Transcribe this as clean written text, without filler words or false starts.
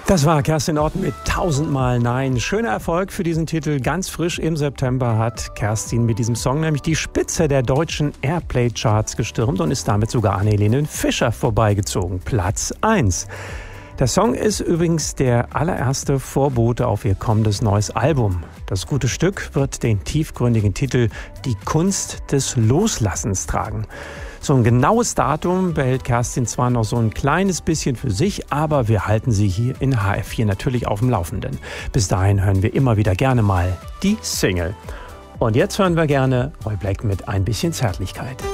Das war Kerstin Ott mit 1000-mal Nein. Schöner Erfolg für diesen Titel. Ganz frisch im September hat Kerstin mit diesem Song nämlich die Spitze der deutschen Airplay-Charts gestürmt und ist damit sogar an Helene Fischer vorbeigezogen. Platz 1. Der Song ist übrigens der allererste Vorbote auf ihr kommendes neues Album. Das gute Stück wird den tiefgründigen Titel Die Kunst des Loslassens tragen. So ein genaues Datum behält Kerstin zwar noch so ein kleines bisschen für sich, aber wir halten sie hier in HR4 natürlich auf dem Laufenden. Bis dahin hören wir immer wieder gerne mal die Single. Und jetzt hören wir gerne Roy Black mit Ein bisschen Zärtlichkeit.